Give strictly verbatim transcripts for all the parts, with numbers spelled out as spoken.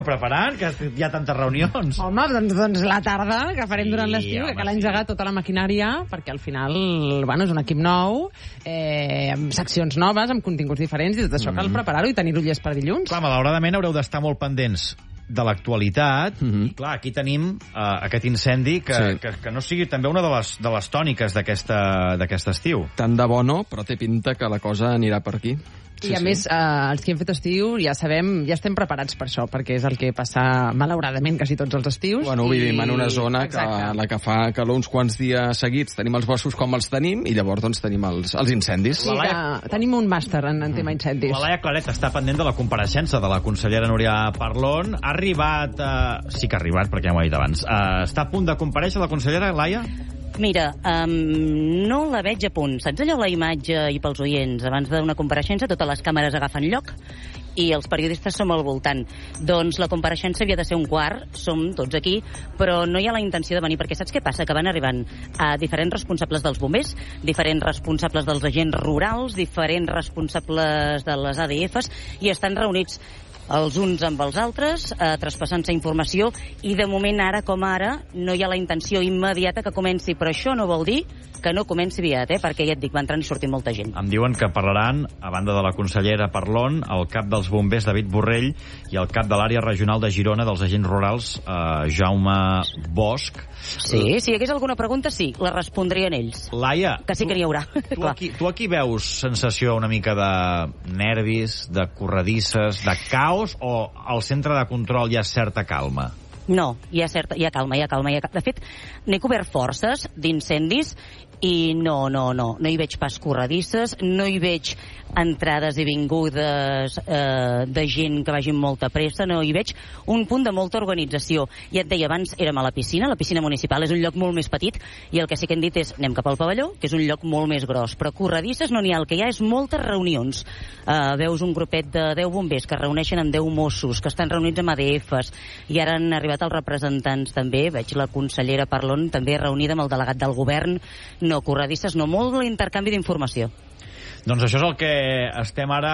preparant, que hi ha tantes reunions. Home, doncs, doncs la tarda que farem durant l'estiu, que cal engegar tota la maquinària, perquè al final, bueno, és un equip nou, eh, amb seccions noves, amb continguts diferents, i tot això cal preparar-ho i tenir-ho llest per dilluns. Clar, malauradament haureu d'estar molt pendents de l'actualitat. Mm-hmm. I clar, aquí tenim uh, aquest incendi que, sí. que, que no sigui també una de les, de les tòniques d'aquest estiu. Tant de bo no, però té pinta que la cosa anirà per aquí. I sí, a sí. més, eh, els que hem fet estiu ja sabem, ja estem preparats per això, perquè és el que passa malauradament quasi tots els estius. Bueno, i... vivim en una zona que, la que fa calor uns quants dies seguits, tenim els boscos com els tenim, i llavors doncs tenim els, els incendis. Sí, Laia... que tenim un màster en, en tema incendis. La Laia Claret està pendent de la compareixença de la consellera Núria Parlon. Ha arribat, eh... sí que ha arribat, perquè ja m'ho he dit abans. Eh, està a punt de comparèixer la consellera, Laia? Mira, um, no la veig a punt. Saps allò, la imatge, i pels oients, abans d'una compareixença totes les càmeres agafen lloc i els periodistes som al voltant. Doncs la compareixença havia de ser un quart, som tots aquí, però no hi ha la intenció de venir, perquè saps què passa? Que van arribant a diferents responsables dels bombers, diferents responsables dels agents rurals, diferents responsables de les A D Fs, i estan reunits els uns amb els altres, eh, traspassant-se informació, i de moment, ara com ara, no hi ha la intenció immediata que comenci, però això no vol dir que no comenci aviat, eh? Perquè ja et dic, va entrant i sortint molta gent. Em diuen que parlaran, a banda de la consellera Parlon, el cap dels bombers, David Borrell, i el cap de l'àrea regional de Girona dels agents rurals, eh, Jaume Bosch. Sí, si hi hagués alguna pregunta, sí, la respondrien ells. Laia, que sí que n'hi haurà. Tu aquí, tu aquí veus sensació una mica de nervis, de corredisses, de caos, o al centre de control hi ha certa calma? No, hi ha, certa, hi ha calma, hi ha calma. Hi ha... De fet, n'he cobert forces d'incendis i no, no, no, no hi veig pas corredisses, no hi veig entrades i vingudes eh, de gent que vagi amb molta pressa, no hi veig un punt de molta organització. Ja et deia, abans érem a la piscina, la piscina municipal és un lloc molt més petit, i el que sí que hem dit és anem cap al pavelló, que és un lloc molt més gros, però corredisses no n'hi ha, el que hi ha és moltes reunions. Eh, veus un grupet de deu bombers que es reuneixen amb deu Mossos, que estan reunits amb A D Fs, i ara han arribat els representants també, veig la consellera Parlon també reunida amb el delegat del govern. No corredisses, no, molt l'intercanvi d'informació. Doncs això és el que estem ara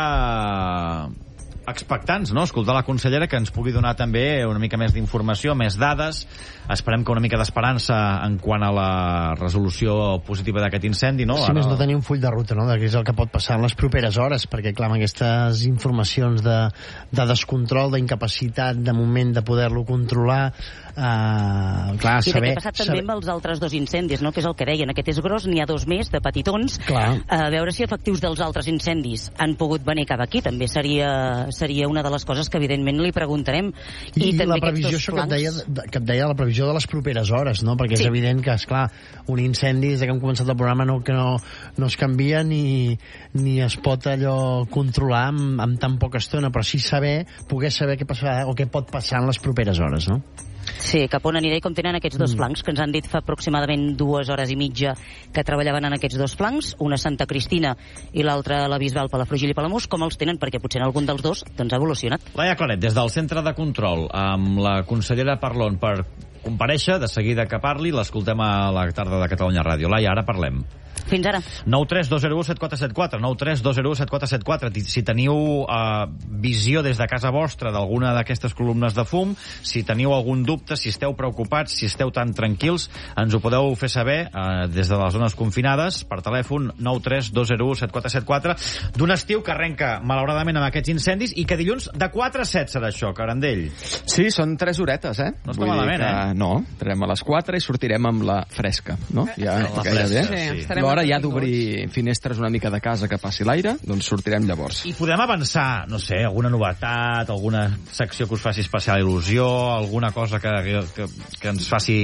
expectants, no? Escoltar la consellera, que ens pugui donar també una mica més d'informació, més dades. Esperem que una mica d'esperança en quant a la resolució positiva d'aquest incendi, no? Si més no tenir un full de ruta, no?, de què és el que pot passar en les properes hores, perquè, clar, amb aquestes informacions de, de descontrol, d'incapacitat, de moment de poder-lo controlar, eh, clar, I saber... I que ha passat també saber... amb els altres dos incendis, no?, que és el que deien. Aquest és gros, n'hi ha dos més, de petitons. Clar. A veure si efectius dels altres incendis han pogut venir cap aquí, també seria... seria una de les coses que evidentment li preguntarem. I, I també la previsió, això que et, deia, que et deia, la previsió de les properes hores, no? Perquè és sí. evident que, esclar, un incendi, des que hem començat el programa, no, que no, no es canvia ni, ni es pot allò controlar amb, amb tan poca estona, però sí saber, poder saber què passarà o què pot passar en les properes hores, no? Sí, cap on aniré i com tenen aquests dos mm. flancs, que ens han dit fa aproximadament dues hores i mitja que treballaven en aquests dos flancs, una a Santa Cristina i l'altra a la Bisbal, Palafrugell i Palamós, com els tenen, perquè potser en algun dels dos doncs, ha evolucionat. Laia Claret, des del centre de control, amb la consellera Parlon per comparèixer, de seguida que parli, l'escoltem a la tarda de Catalunya Ràdio. Laia, ara parlem. Fins ara. nou tres dos zero u set quatre set quatre, nou tres dos zero u set quatre set quatre. Si teniu eh, visió des de casa vostra d'alguna d'aquestes columnes de fum, si teniu algun dubte, si esteu preocupats, si esteu tan tranquils, ens ho podeu fer saber eh, des de les zones confinades per telèfon nou tres dos zero u set quatre set quatre, d'un estiu que arrenca malauradament amb aquests incendis i que dilluns de quatre a set serà això, Carandell. Sí, són tres horetes, eh? No està malament, que, eh? No, entrarem a les quatre i sortirem amb la fresca, no? Ja, la gairebé. fresca, sí. L'hora ja d'obrir finestres una mica de casa que passi l'aire, doncs sortirem llavors. I podem avançar, no sé, alguna novetat, alguna secció que us faci especial il·lusió, alguna cosa que, que, que ens faci...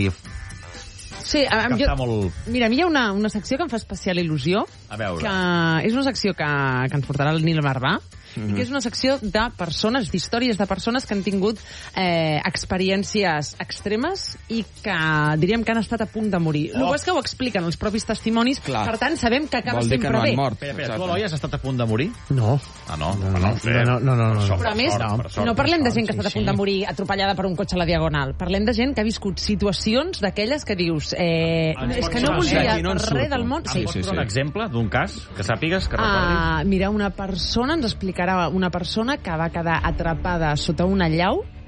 Sí, a, jo, molt... mira, a mi hi ha una, una secció que em fa especial il·lusió. A veure. Que és una secció que, que ens portarà el Nil Marbà, mm-hmm. i que és una secció de persones, d'històries de persones que han tingut eh, experiències extremes i que diríem que han estat a punt de morir. Oh. El bo és que ho expliquen els propis testimonis, clar. Per tant sabem que acaba sempre no bé. Mort, espera, espera, tu, Eloi, has estat a punt de morir? No. Ah, no? No, no, no, no, no, no, no. Però a més, no, no, no parlem de gent que ha estat a punt de morir atropellada per un cotxe a la Diagonal. Parlem de gent que ha viscut situacions d'aquelles que dius... Eh, ah, és que no voldria no res del món... Sí, sí, sí. Un exemple d'un cas que sàpigues, que recordis? Uh, mira, una persona, ens explicarà una persona que va quedar atrapada sota una llau